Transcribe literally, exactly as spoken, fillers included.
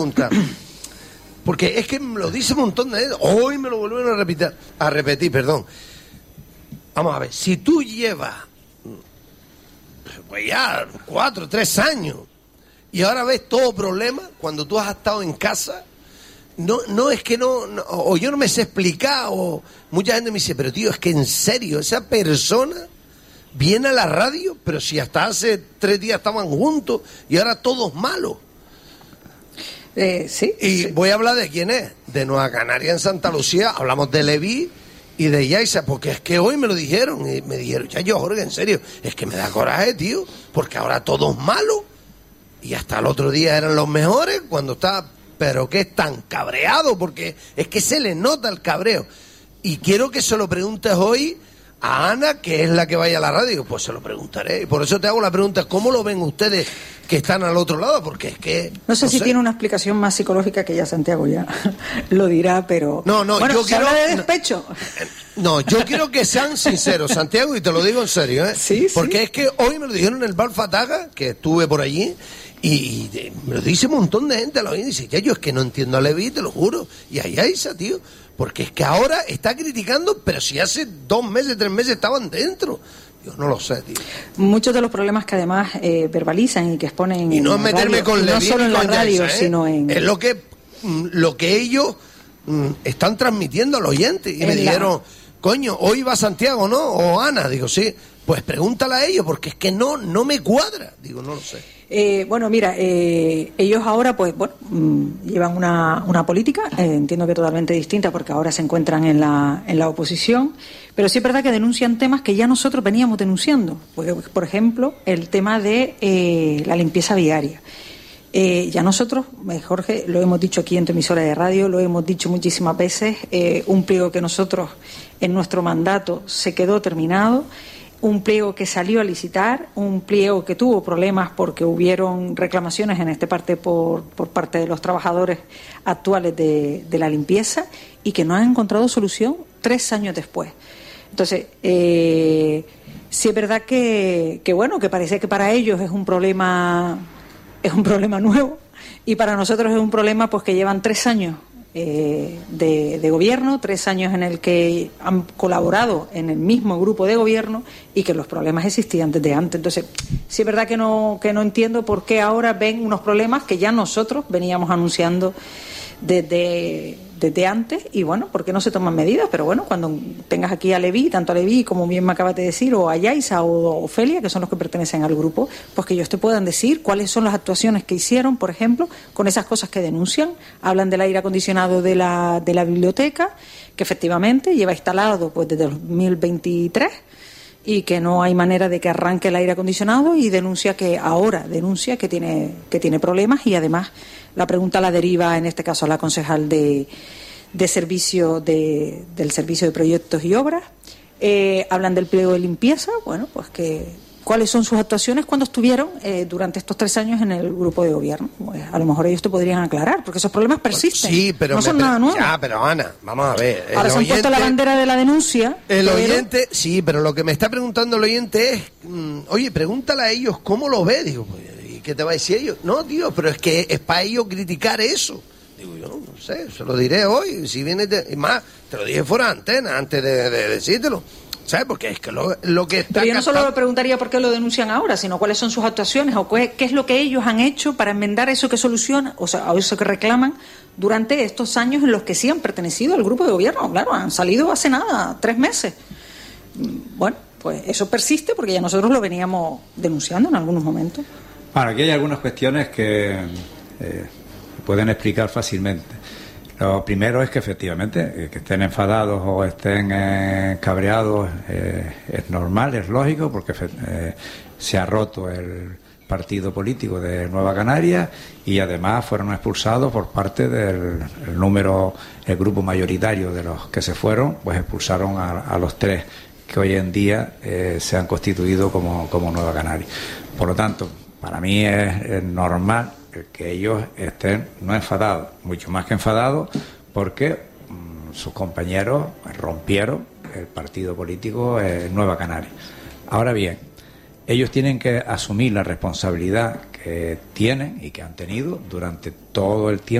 Porque es que me lo dice un montón de veces, hoy me lo vuelven a repetir, a repetir, perdón. Vamos a ver, si tú llevas pues ya cuatro, tres años y ahora ves todo problema cuando tú has estado en casa, no, no es que no, no, o yo no me sé explicar, o mucha gente me dice, pero tío, es que en serio, esa persona viene a la radio, pero si hasta hace tres días estaban juntos y ahora todos malos. Eh, sí. Y sí. voy a hablar de quién es, de Nueva Canaria en Santa Lucía, hablamos de Leví y de Yaiza, porque es que hoy me lo dijeron, y me dijeron, ya yo, Jorge, en serio, es que me da coraje, tío, porque ahora todos malos, y hasta el otro día eran los mejores, cuando está, pero que es tan cabreado, porque es que se le nota el cabreo. Y quiero que se lo preguntes hoy a Ana, que es la que vaya a la radio. Pues se lo preguntaré. Y por eso te hago la pregunta, ¿cómo lo ven ustedes que están al otro lado? Porque es que... No sé no si sé. tiene una explicación más psicológica que ya Santiago ya lo dirá, pero... No, no, bueno, yo ¿se quiero... habla de despecho? No, yo quiero que sean sinceros, Santiago, y te lo digo en serio, ¿eh? Sí, Porque sí. es que hoy me lo dijeron en el Bar Fataga, que estuve por allí, y, y de- me lo dice un montón de gente, lo oí, y dice, ya yo es que no entiendo a Leví, te lo juro, y a Yaiza, tío, porque es que ahora está criticando, pero si hace dos meses, tres meses estaban dentro. Yo no lo sé, tío. Muchos de los problemas que además eh, verbalizan y que exponen Y no es en la meterme radio, con y Leví no solo ni en la con radio, Yaiza, ¿eh? sino en... Es lo que, mm, lo que ellos mm, están transmitiendo al oyente. Y me En la- dijeron, coño, hoy va Santiago, ¿no? O Ana. Digo, sí. Pues pregúntala a ellos, porque es que no, no me cuadra. Digo, no lo sé. Eh, bueno, mira, eh, ellos ahora pues bueno mm, llevan una, una política, eh, entiendo que totalmente distinta porque ahora se encuentran en la, en la oposición, pero sí es verdad que denuncian temas que ya nosotros veníamos denunciando, porque, por ejemplo, el tema de eh, la limpieza viaria. Eh, ya nosotros, eh, Jorge, lo hemos dicho aquí en tu emisora de radio, lo hemos dicho muchísimas veces, eh, un pliego que nosotros en nuestro mandato se quedó terminado, un pliego que salió a licitar, un pliego que tuvo problemas porque hubieron reclamaciones en esta parte por, por parte de los trabajadores actuales de, de la limpieza y que no han encontrado solución tres años después. Entonces, eh, sí es verdad que, que bueno, que parece que para ellos es un problema, es un problema nuevo y para nosotros es un problema pues que llevan tres años Eh, de, de gobierno, tres años en el que han colaborado en el mismo grupo de gobierno y que los problemas existían desde antes. Entonces, sí es verdad que no, que no entiendo por qué ahora ven unos problemas que ya nosotros veníamos anunciando desde, desde antes y bueno, ¿por qué no se toman medidas? Pero bueno, cuando tengas aquí a Leví, tanto a Leví como bien me acabas de decir, o a Yaiza o a Ofelia, que son los que pertenecen al grupo, pues que ellos te puedan decir cuáles son las actuaciones que hicieron, por ejemplo, con esas cosas que denuncian. Hablan del aire acondicionado de la, de la biblioteca, que efectivamente lleva instalado pues desde el dos mil veintitrés y que no hay manera de que arranque el aire acondicionado y denuncia que ahora denuncia que tiene que tiene problemas y además la pregunta la deriva en este caso a la concejal de, de servicio de, del servicio de proyectos y obras. Eh, hablan del pliego de limpieza, bueno, pues que cuáles son sus actuaciones cuando estuvieron eh, durante estos tres años en el grupo de gobierno. Pues a lo mejor ellos te podrían aclarar, porque esos problemas persisten. Sí, pero no me son pre- nada nuevo. Ya, pero Ana, vamos a ver. el Ahora se han puesto la oyente- bandera de la denuncia. El pero- oyente, sí, pero lo que me está preguntando el oyente es, mm, oye, pregúntale a ellos cómo lo ve. Digo, pues, ¿y qué te va a decir ellos? No, tío, pero es que es para ellos criticar eso. Digo, yo no, no sé, se lo diré hoy. Si viene, de, y más, te lo dije fuera de antena antes de, de decírtelo. ¿Sabes? Porque es que lo, lo que está Pero yo no solo captando- le preguntaría por qué lo denuncian ahora, sino cuáles son sus actuaciones o qué, qué es lo que ellos han hecho para enmendar eso que soluciona, o sea, eso que reclaman durante estos años en los que sí han pertenecido al grupo de gobierno. Claro, han salido hace nada, tres meses. Bueno, pues eso persiste porque ya nosotros lo veníamos denunciando en algunos momentos. Bueno, aquí hay algunas cuestiones que eh, pueden explicar fácilmente. Lo primero es que efectivamente eh, que estén enfadados o estén eh, cabreados eh, es normal, es lógico, porque eh, se ha roto el partido político de Nueva Canaria y además fueron expulsados por parte del el número, el grupo mayoritario de los que se fueron, pues expulsaron a, a los tres que hoy en día eh, se han constituido como, como Nueva Canaria. Por lo tanto, para mí es, es normal que ellos estén no enfadados, mucho más que enfadados, porque mmm, sus compañeros rompieron el partido político en Nueva Canaria. Ahora bien, ellos tienen que asumir la responsabilidad que tienen y que han tenido durante todo el tiempo